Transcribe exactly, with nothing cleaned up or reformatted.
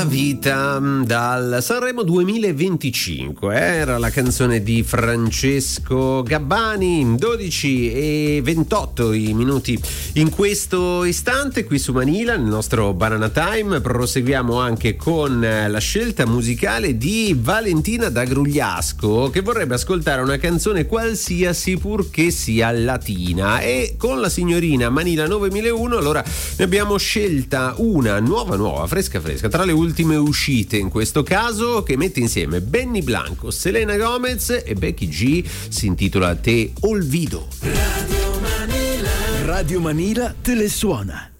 Vita dal Sanremo duemilaventicinque, era la canzone di Francesco Gabbani. Dodici e ventotto i minuti in questo istante qui su Manila, nel nostro Banana Time. Proseguiamo anche con la scelta musicale di Valentina da Grugliasco, che vorrebbe ascoltare una canzone qualsiasi purché sia latina, e con la signorina Manila novemilauno allora ne abbiamo scelta una nuova nuova fresca fresca tra le ultime ultime uscite, in questo caso, che mette insieme Benny Blanco, Selena Gomez e Becky G. Si intitola Te Olvido. Radio Manila, Radio Manila te le suona.